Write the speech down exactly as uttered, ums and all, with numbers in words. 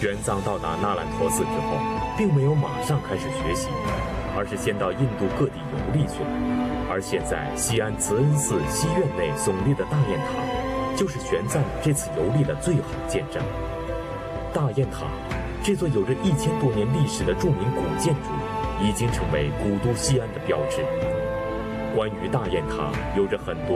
玄奘到达那兰陀寺之后，并没有马上开始学习，而是先到印度各地游历去了。而现在西安慈恩寺西院内耸立的大雁塔，就是玄奘这次游历的最好见证。大雁塔这座有着一千多年历史的著名古建筑，已经成为古都西安的标志。关于大雁塔，有着很多